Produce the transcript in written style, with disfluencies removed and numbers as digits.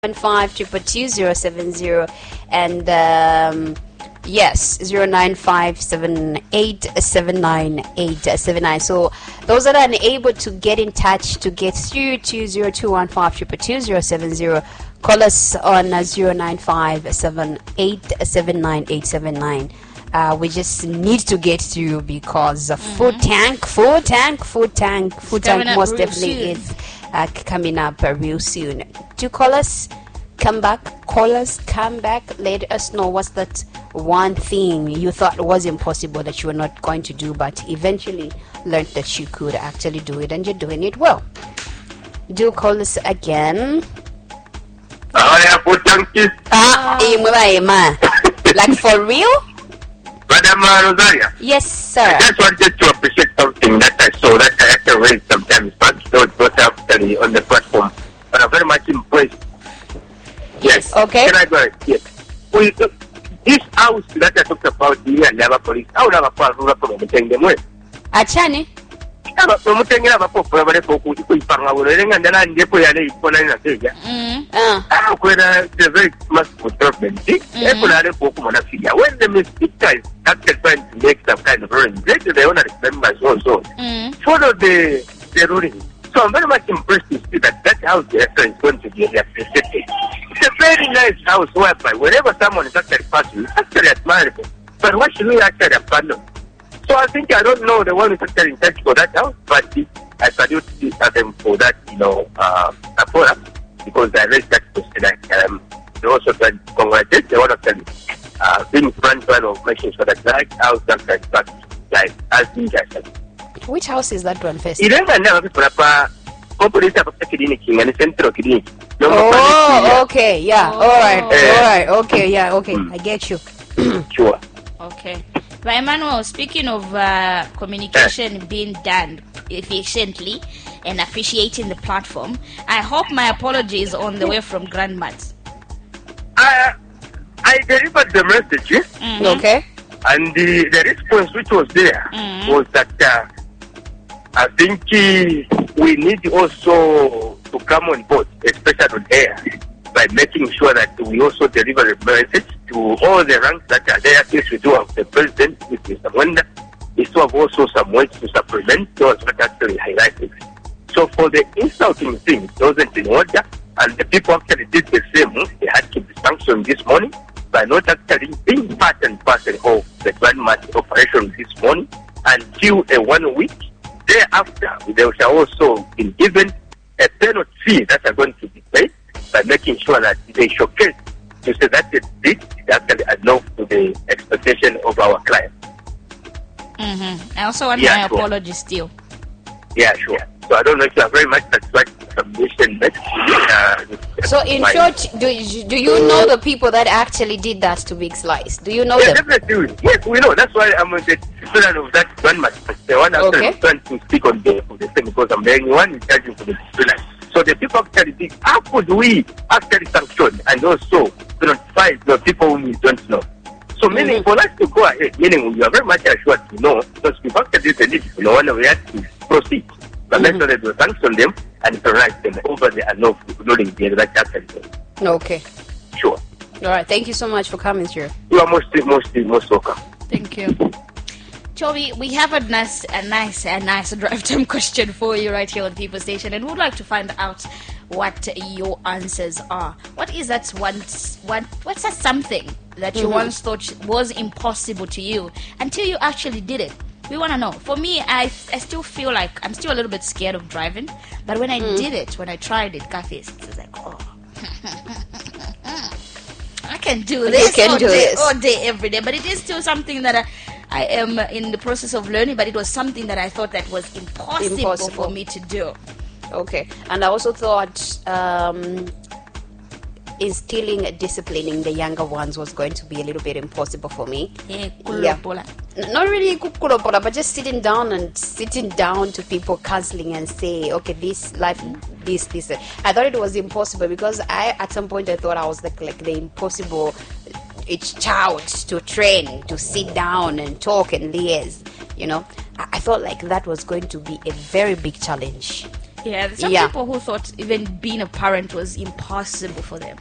095222070 and yes, 09578797879. So those that are unable to get in touch to get through to 02152222070, call us on 09578797879. We just need to get through because food tank most definitely is coming up real soon. Do call us, come back, let us know what's that one thing you thought was impossible that you were not going to do, but eventually learned that you could actually do it and you're doing it well. Do call us again. Like for real? Madam Rosaria. Yes, sir. I just wanted to appreciate something that I saw that I had to raise sometimes, but don't put up on the platform. But I'm very much impressed. Yes. Okay. Can I go ahead? Yes. This house that I talked about here and Lava Police, I would have a part of the problem. Achani? Promoteng abapo probably for Kupanga and then I depo yale ipona na teja. Kwenda the very much problem. Ekulare for Kumana Fiya. When the mistake is after trying to make some kind of ruling, they the owner members also follow the ruling. So I'm very much impressed to see that house is going to be appreciated. It's a very nice house whereby whenever someone is actually passing, it's actually admirable. But what should we actually abandon? So I think I don't know the one who's actually in touch for that house, but I salute them for that, support, because I raised that question. They also trying to congratulate the one of them being front one of making sure that house actually back like as being just. Which house is that one first? Oh, okay, yeah, all right, okay, yeah, okay, I get you. Sure. Okay. But Emmanuel, speaking of communication being done efficiently and appreciating the platform, I hope my apology is on the way from Grandma's. I delivered the message, Okay. And the response which was there was that I think we need also to come on board, especially on air, by making sure that we also deliver a message to all the ranks that are there. Yes, we do have the president, with Mr. Wanda. We still have also some ways to supplement those what actually highlighted. So for the insulting thing, it wasn't in order, and the people actually did the same. They had to be sanctioned this morning by not actually being part and parcel of the grandma's operation this morning until a 1 week. Thereafter, they shall also be given a penalty fee that are going to be paid by making sure that they showcase to say that it did actually enough to the expectation of our client. I also want my apology still. Yeah, sure. So I don't know if you are very much satisfied with the submission. So in short, do you know the people that actually did that to Big Slice? Do you know them? Definitely. Yes, we know. That's why I'm the student of that grandma. The one actually trying to speak on the thing because I'm the only one in charge of the student. So the people actually think, how could we actually sanction and also notify the people whom we don't know? So meaning for us to go ahead, meaning we are very much assured to know, because we've actually the need to know when we have to proceed. But let's not to sanction them and penalize them over the enough ruling the exact action. Okay. Sure. All right. Thank you so much for coming through. You are most welcome. Thank you. Joey, we have a nice drive time question for you right here on People Station, and we'd like to find out what your answers are. What is that what's that something that you once thought was impossible to you until you actually did it? We want to know. For me, I still feel like I'm still a little bit scared of driving, but when I did it, when I tried it, it was like, oh, I can do this all day, every day. But it is still something that I am in the process of learning, but it was something that I thought that was impossible for me to do. Okay. And I also thought instilling disciplining the younger ones was going to be a little bit impossible for me. Not really kukulopola, but just sitting down to people counseling and say, okay, this life, this. I thought it was impossible because at some point I thought I was like the impossible child to train, to sit down and talk and liaise. I thought like that was going to be a very big challenge. Yeah, there's some people who thought even being a parent was impossible for them.